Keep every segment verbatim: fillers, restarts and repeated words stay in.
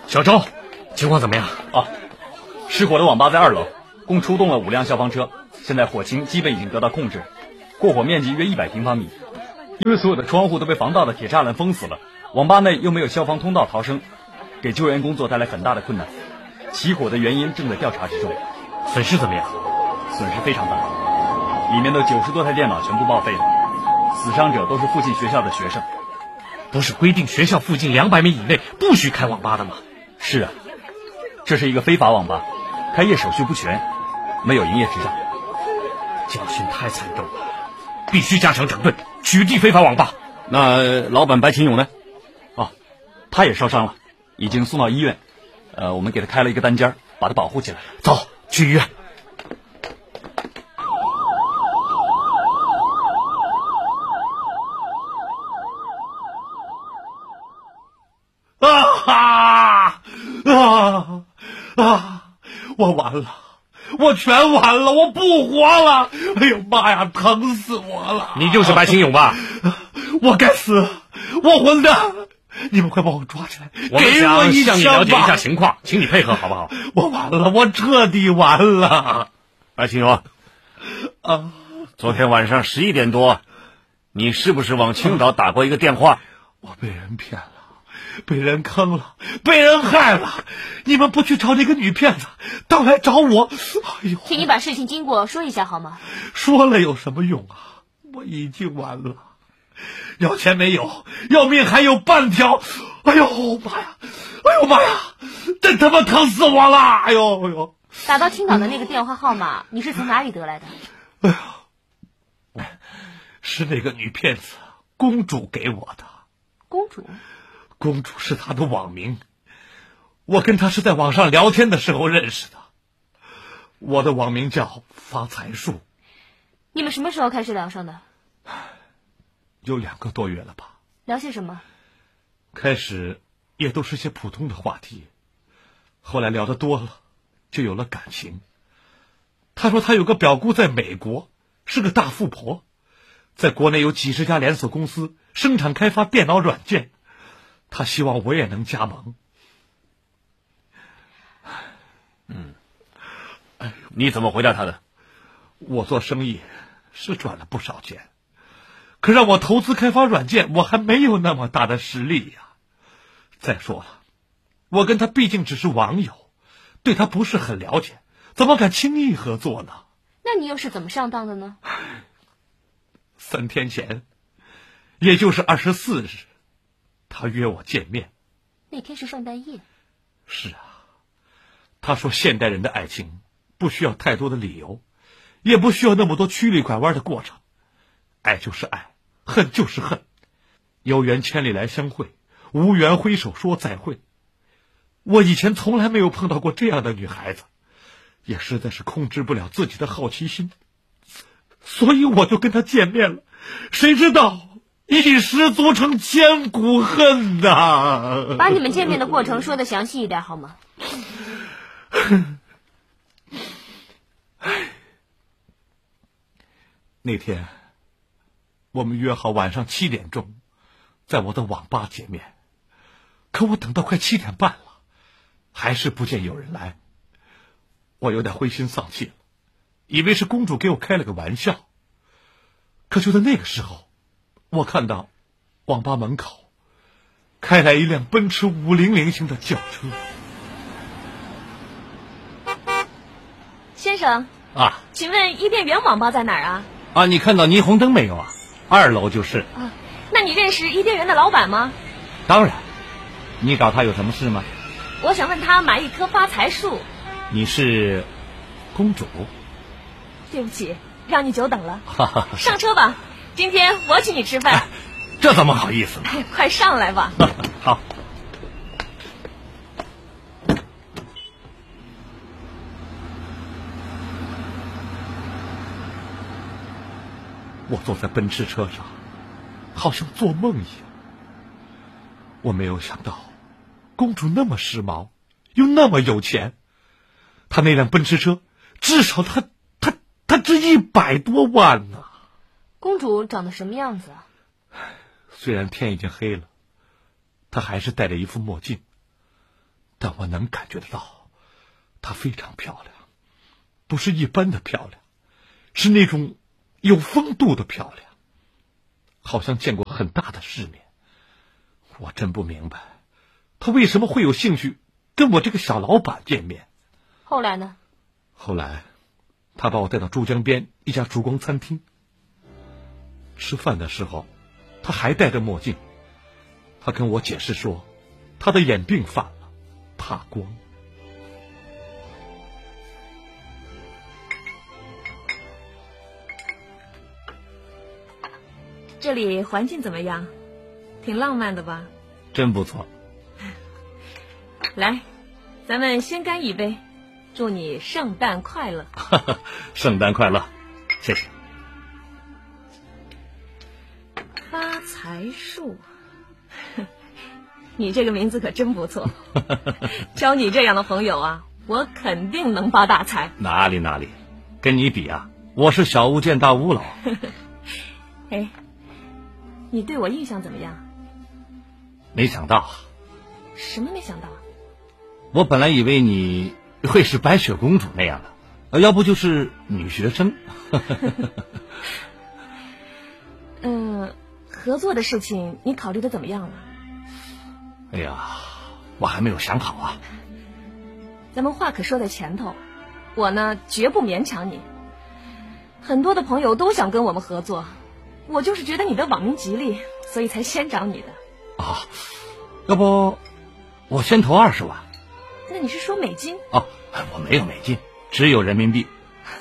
小周，情况怎么样？ 啊，失火的网吧在二楼，共出动了五辆消防车，现在火情基本已经得到控制，过火面积约一百平方米。因为所有的窗户都被防盗的铁栅栏封死了，网吧内又没有消防通道逃生，给救援工作带来很大的困难。起火的原因正在调查之中。 损失怎么样？ 损失非常大，里面的九十多台电脑全部报废了，死伤者都是附近学校的学生。 不是规定学校附近两百米以内不许开网吧的吗？ 是啊，这是一个非法网吧，开业手续不全，没有营业执照。 教训太惨重了，必须加强整顿，取缔非法网吧。 那老板白秦勇呢？哦，他也烧伤了，已经送到医院。呃，我们给他开了一个单间，把他保护起来。 走，去医院。 啊哈啊啊！我完了，我全完了，我不活了！哎呦妈呀，疼死我了！ 你就是白秦勇吧？ 我该死，我混蛋！你们快把我抓起来， 我们给我一想向你枪吧！ 了解一下情况，请你配合好不好？ 我完了，我彻底完了！ 白秦勇， 啊， 昨天晚上十一点多，你是不是往青岛打过一个电话？ 我被人骗了。被人坑了，被人害了！你们不去找那个女骗子，倒来找我！哎呦， 请你把事情经过说一下好吗？ 说了有什么用啊？我已经完了，要钱没有，要命还有半条！哎呦妈呀！哎呦妈呀！真他妈疼死我了！哎呦哎呦！ 打到青岛的那个电话号码，你是从哪里得来的？ 哎呀，是那个女骗子公主给我的。 公主？ 公主是她的网名，我跟她是在网上聊天的时候认识的。我的网名叫发财树。 你们什么时候开始聊上的？ 有两个多月了吧。 聊些什么？ 开始也都是些普通的话题，后来聊得多了，就有了感情。她说她有个表姑在美国，是个大富婆，在国内有几十家连锁公司生产开发电脑软件。他希望我也能加盟。 嗯，哎，你怎么回答他的？ 我做生意是赚了不少钱，可让我投资开发软件，我还没有那么大的实力呀。再说了，我跟他毕竟只是网友，对他不是很了解，怎么敢轻易合作呢？ 那你又是怎么上当的呢？ 三天前，也就是二十四日。他约我见面， 那天是圣诞夜。 是啊，他说现代人的爱情不需要太多的理由，也不需要那么多曲里拐弯的过程，爱就是爱，恨就是恨，有缘千里来相会，无缘挥手说再会。我以前从来没有碰到过这样的女孩子，也实在是控制不了自己的好奇心，所以我就跟她见面了，谁知道一失足成千古恨呐！ 把你们见面的过程说得详细一点好吗？ 那天我们约好晚上七点钟在我的网吧见面，可我等到快七点半了，还是不见有人来。我有点灰心丧气了，以为是公主给我开了个玩笑。可就在那个时候，我看到网吧门口开来一辆奔驰五零零型的轿车。 先生啊， 请问伊甸园网吧在哪儿啊？ 啊，你看到霓虹灯没有啊？二楼就是。 啊，那你认识伊甸园的老板吗？ 当然。你找他有什么事吗？ 我想问他买一棵发财树。 你是公主？ 对不起，让你久等了。 哈哈， 上车吧，今天我请你吃饭。 这怎么好意思呢？ 哎，快上来吧。 好。 我坐在奔驰车上，好像做梦一样。我没有想到，公主那么时髦，又那么有钱。她那辆奔驰车，至少她她她值一百多万呢。 公主长得什么样子啊？ 虽然天已经黑了，她还是戴着一副墨镜。 但我能感觉得到，她非常漂亮，不是一般的漂亮，是那种有风度的漂亮，好像见过很大的世面。我真不明白，她为什么会有兴趣跟我这个小老板见面。 后来呢？ 后来，她把我带到珠江边一家烛光餐厅。吃饭的时候，她还戴着墨镜。她跟我解释说，她的眼病犯了，怕光。 这里环境怎么样？挺浪漫的吧？ 真不错。 来，咱们先干一杯，祝你圣诞快乐。 圣诞快乐，谢谢。 发财树，你这个名字可真不错。交你这样的朋友啊，我肯定能发大财。 哪里哪里，跟你比啊，我是小巫见大巫了。 哎，你对我印象怎么样？ 没想到。 什么没想到？ 我本来以为你会是白雪公主那样的，呃，要不就是女学生。 嗯，合作的事情你考虑的怎么样了？ 哎呀，我还没有想好啊。 咱们话可说在前头，我呢绝不勉强你。很多的朋友都想跟我们合作，我就是觉得你的网名吉利，所以才先找你的。 啊，要不我先投二十万？ 那你是说美金？ 哦，我没有美金，只有人民币。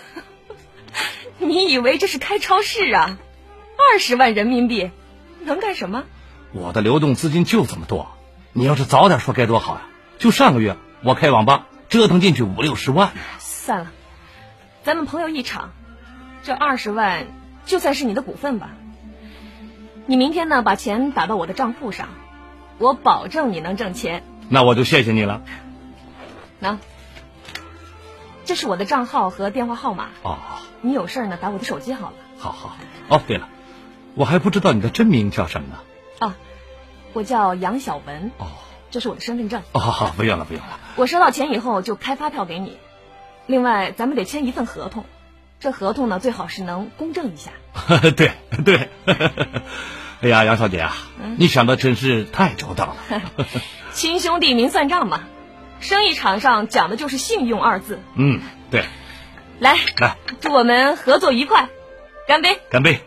你以为这是开超市啊？二十万人民币能干什么？ 我的流动资金就这么多，你要是早点说该多好呀！就上个月我开网吧折腾进去五六十万。 算了，咱们朋友一场，这二十万就算是你的股份吧。你明天呢把钱打到我的账户上，我保证你能挣钱。 那我就谢谢你了。 那这是我的账号和电话号码。 哦， 你有事呢打我的手机好了。 好好。哦，对了，我还不知道你的真名叫什么呢？ 啊，我叫杨小文。 哦， 这是我的身份证。 哦，好好，不用了不用了。 我收到钱以后就开发票给你，另外咱们得签一份合同，这合同呢最好是能公证一下。 对对。哎呀，杨小姐啊，嗯、你想的真是太周到了。 亲兄弟明算账嘛，生意场上讲的就是信用二字。 嗯，对。 来来， 祝我们合作愉快，干杯！ 干杯！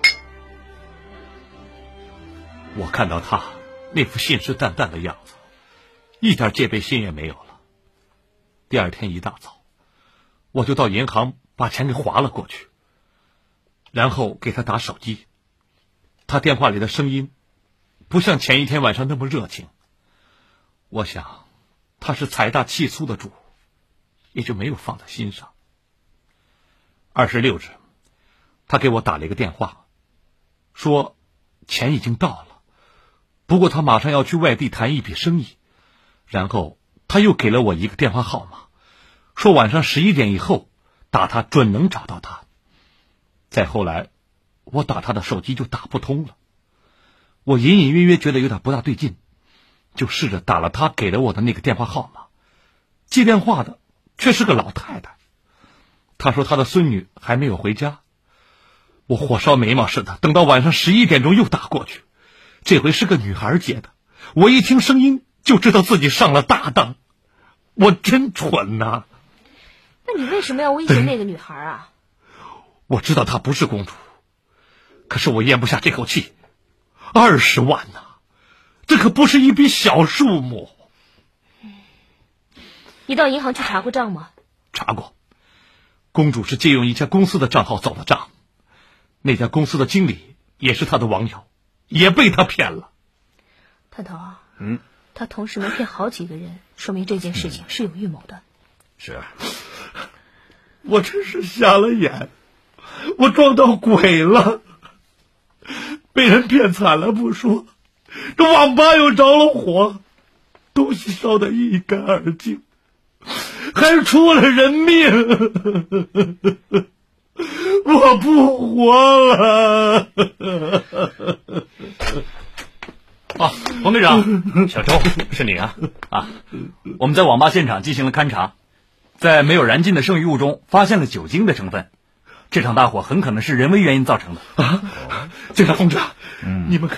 我看到他那副信誓旦旦的样子，一点戒备心也没有了。第二天一大早，我就到银行把钱给划了过去，然后给他打手机。他电话里的声音不像前一天晚上那么热情，我想他是财大气粗的主，也就没有放在心上。二十六日，他给我打了一个电话，说钱已经到了，不过他马上要去外地谈一笔生意，然后他又给了我一个电话号码，说晚上十一点以后打他准能找到他。再后来我打他的手机就打不通了，我隐隐约约觉得有点不大对劲，就试着打了他给了我的那个电话号码，接电话的却是个老太太。她说她的孙女还没有回家。我火烧眉毛似的，等到晚上十一点钟又打过去，这回是个女孩接的。我一听声音就知道自己上了大当，我真蠢呐、啊！ 那你为什么要威胁那个女孩啊？ 我知道她不是公主，可是我咽不下这口气。二十万呐、啊，这可不是一笔小数目。 你到银行去查过账吗？ 查过，公主是借用一家公司的账号走的账，那家公司的经理也是她的网友，也被她骗了。 探头啊， 嗯， 他同时能骗好几个人，说明这件事情是有预谋的。 是， 我真是瞎了眼，我撞到鬼了，被人骗惨了不说，这网吧又着了火，东西烧得一干二净，还出了人命，我不活了。 哦，黄队长，小周，是你啊！啊，我们在网吧现场进行了勘查，在没有燃尽的剩余物中发现了酒精的成分，这场大火很可能是人为原因造成的。 啊，警察同志，嗯、你们。